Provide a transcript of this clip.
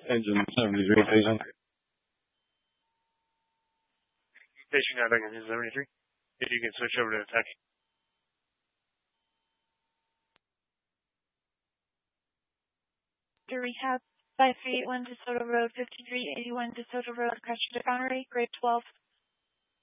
Engine 73, station. Station Quebec, Engine 73. If you can switch over to attack. To rehab, 5381 DeSoto Road, 5381 DeSoto Road, Crescent Connery, grade 12.